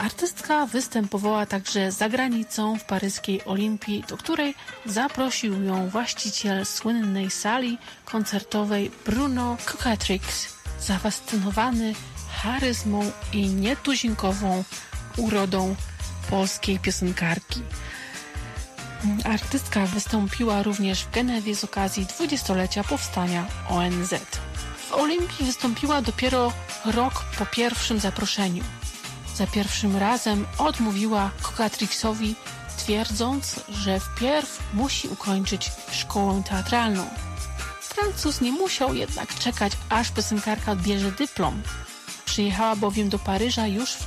Artystka występowała także za granicą w paryskiej Olimpii, do której zaprosił ją właściciel słynnej sali koncertowej Bruno Cocatrix, zafascynowany charyzmą i nietuzinkową urodą polskiej piosenkarki. Artystka wystąpiła również w Genewie z okazji 20-lecia powstania ONZ. W Olimpii wystąpiła dopiero rok po pierwszym zaproszeniu. Za pierwszym razem odmówiła Cocatrixowi, twierdząc, że wpierw musi ukończyć szkołę teatralną. Francuz nie musiał jednak czekać, aż piosenkarka odbierze dyplom. Przyjechała bowiem do Paryża już w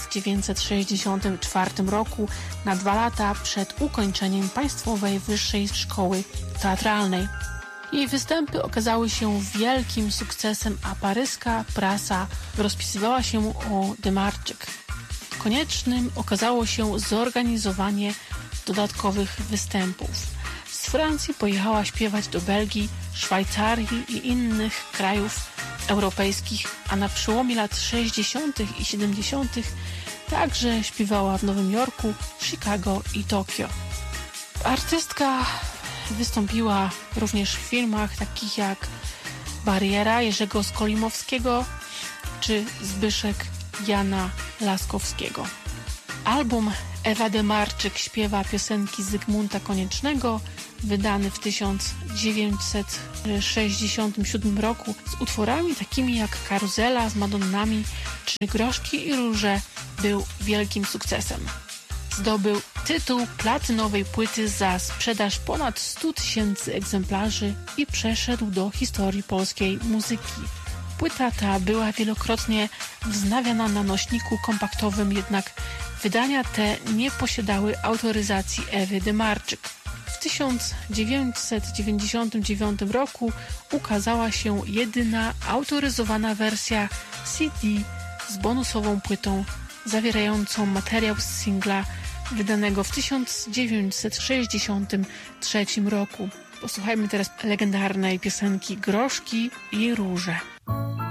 1964 roku, na 2 lata przed ukończeniem Państwowej Wyższej Szkoły Teatralnej. Jej występy okazały się wielkim sukcesem, a paryska prasa rozpisywała się o Demarczyk. Koniecznym okazało się zorganizowanie dodatkowych występów. Z Francji pojechała śpiewać do Belgii, Szwajcarii i innych krajów europejskich, a na przełomie lat 60. i 70. także śpiewała w Nowym Jorku, Chicago i Tokio. Artystka wystąpiła również w filmach takich jak Bariera Jerzego Skolimowskiego czy Zbyszek Jana Laskowskiego. Album Ewa Demarczyk śpiewa piosenki Zygmunta Koniecznego, wydany w 1967 roku, z utworami takimi jak Karuzela z Madonnami czy Groszki i Róże, był wielkim sukcesem. Zdobył tytuł platynowej płyty za sprzedaż ponad 100 000 egzemplarzy i przeszedł do historii polskiej muzyki. Płyta ta była wielokrotnie wznawiana na nośniku kompaktowym, jednak wydania te nie posiadały autoryzacji Ewy Demarczyk. W 1999 roku ukazała się jedyna autoryzowana wersja CD z bonusową płytą zawierającą materiał z singla wydanego w 1963 roku. Posłuchajmy teraz legendarnej piosenki Groszki i Róże.